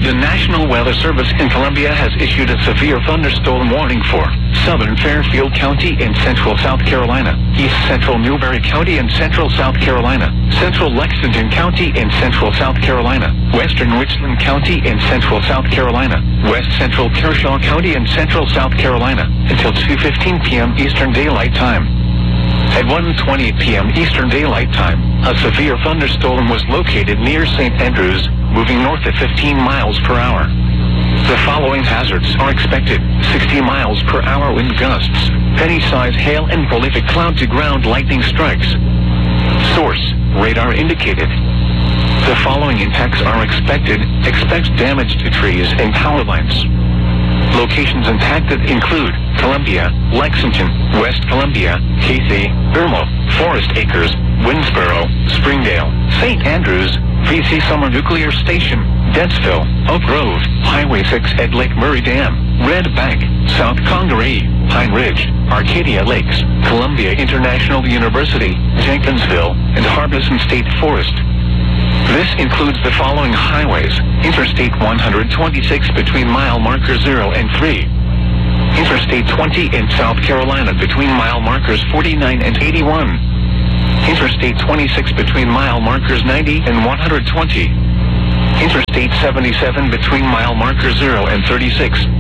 The National Weather Service in Columbia has issued a severe thunderstorm warning for southern Fairfield County in central South Carolina, east central Newberry County in central South Carolina, central Lexington County in central South Carolina, western Richland County in central South Carolina, west central Kershaw County in central South Carolina, until 2:15 p.m. Eastern Daylight Time. At 1:20 p.m. Eastern Daylight Time, a severe thunderstorm was located near St. Andrews, moving north at 15 miles per hour. The following hazards are expected: 60 miles per hour wind gusts, penny-size hail and prolific cloud-to-ground lightning strikes. Source: radar indicated. The following impacts are expected. Expect damage to trees and power lines. Locations impacted include Columbia, Lexington, West Columbia, Cathay, Irmo, Forest Acres, Winnsboro, Springdale, St. Andrews, VC Summer Nuclear Station, Dentsville, Oak Grove, Highway 6 at Lake Murray Dam, Red Bank, South Congaree, Pine Ridge, Arcadia Lakes, Columbia International University, Jenkinsville, and Harbison State Forest. This includes the following highways: Interstate 126 between mile markers 0 and 3. Interstate 20 in South Carolina between mile markers 49 and 81. Interstate 26 between mile markers 90 and 120. Interstate 77 between mile markers 0 and 36.